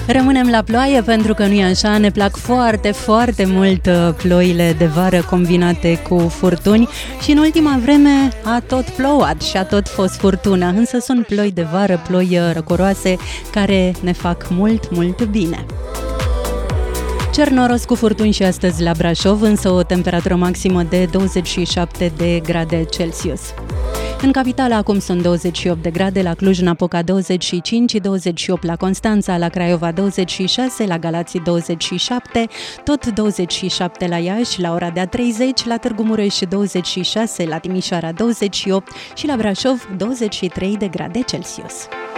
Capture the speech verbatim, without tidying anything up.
Rămânem la ploaie pentru că nu-i așa, ne plac foarte, foarte mult ploile de vară combinate cu furtuni și în ultima vreme a tot plouat și a tot fost furtună, însă sunt ploi de vară, ploi răcoroase care ne fac mult, mult bine. Cer noros cu furtuni și astăzi la Brașov, însă o temperatură maximă de douăzeci și șapte de grade Celsius. În capitală acum sunt douăzeci și opt de grade, la Cluj-Napoca douăzeci și cinci, douăzeci și opt la Constanța, la Craiova douăzeci și șase, la Galați douăzeci și șapte, tot douăzeci și șapte la Iași, la Oradea treizeci, la Târgu Mureș douăzeci și șase, la Timișoara douăzeci și opt și la Brașov douăzeci și trei de grade Celsius.